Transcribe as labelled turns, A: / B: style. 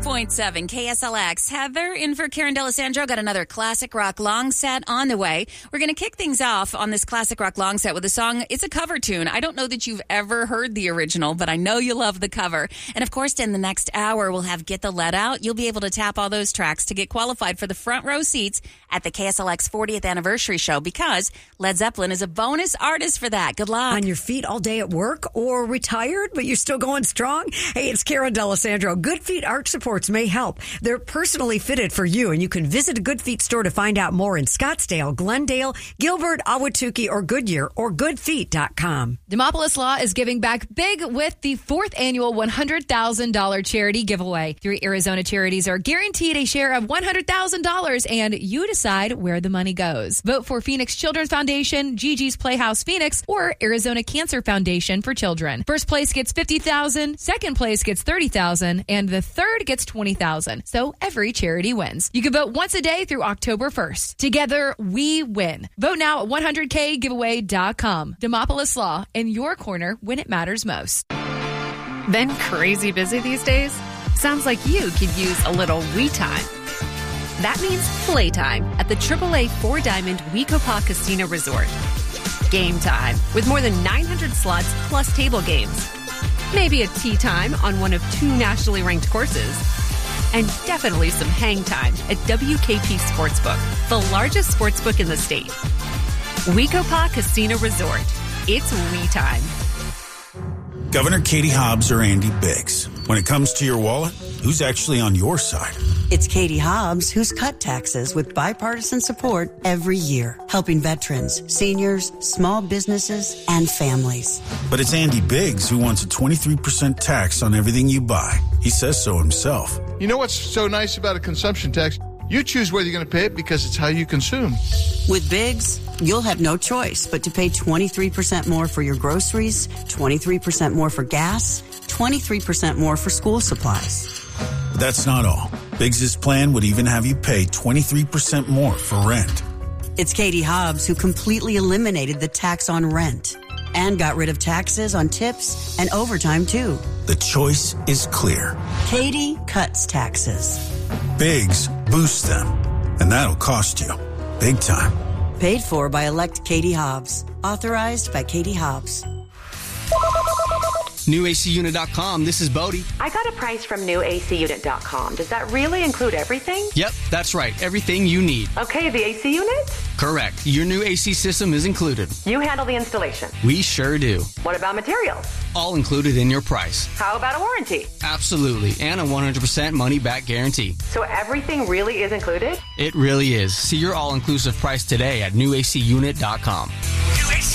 A: 100.7 KSLX. Heather in for Karen D'Alessandro. Got another classic rock long set on the way. We're going to kick things off on this classic rock long set with a song. It's a cover tune. I don't know that you've ever heard the original, but I know you love the cover. And of course, in the next hour, we'll have Get the Let Out. You'll be able to tap all those tracks to get qualified for the front row seats at the KSLX 40th anniversary show because Led Zeppelin is a bonus artist for that. Good luck.
B: On your feet all day at work or retired, but you're still going strong? Hey, it's Karen D'Alessandro. Good Feet arch supports may help. They're personally fitted for you, and you can visit a Good Feet store to find out more in Scottsdale, Glendale, Gilbert, Ahwatukee, or Goodyear, or goodfeet.com.
C: Demopolis Law is giving back big with the 4th annual $100,000 charity giveaway. 3 Arizona charities are guaranteed a share of $100,000, and you decide where the money goes. Vote for Phoenix Children's Foundation, Gigi's Playhouse Phoenix, or Arizona Cancer Foundation for Children. First place gets $50,000, second place gets $30,000, and the third gets $20,000. So every charity wins. You can vote once a day through October 1st. Together, we win. Vote now at 100kgiveaway.com. Demopolis Law, in your corner when it matters most.
D: Been crazy busy these days? Sounds like you could use a little we time. That means playtime at the AAA 4-Diamond We-Ko-Pa Casino Resort. Game time with more than 900 slots plus table games. Maybe a tea time on one of 2 nationally ranked courses. And definitely some hang time at WKP Sportsbook, the largest sportsbook in the state. We-Ko-Pa Casino Resort. It's we time.
E: Governor Katie Hobbs or Andy Biggs. When it comes to your wallet, who's actually on your side?
F: It's Katie Hobbs who's cut taxes with bipartisan support every year, helping veterans, seniors, small businesses, and families.
E: But it's Andy Biggs who wants a 23% tax on everything you buy. He says so himself.
G: You know what's so nice about a consumption tax? You choose whether you're going to pay it because it's how you consume.
F: With Biggs, you'll have no choice but to pay 23% more for your groceries, 23% more for gas, 23% more for school supplies.
E: But that's not all. Biggs' plan would even have you pay 23% more for rent.
F: It's Katie Hobbs who completely eliminated the tax on rent and got rid of taxes on tips and overtime, too.
E: The choice is clear.
F: Katie cuts taxes.
E: Biggs boosts them, and that'll cost you big time.
F: Paid for by elect Katie Hobbs. Authorized by Katie Hobbs.
H: NewACUnit.com. This is Bodie.
I: I got a price from NewACUnit.com. Does that really include everything?
H: Yep, that's right. Everything you need.
I: Okay, the AC unit?
H: Correct. Your new AC system is included.
I: You handle the installation?
H: We sure do.
I: What about materials?
H: All included in your price.
I: How about a warranty?
H: Absolutely. And a 100% money-back guarantee.
I: So everything really is included?
H: It really is. See your all-inclusive price today at NewACUnit.com.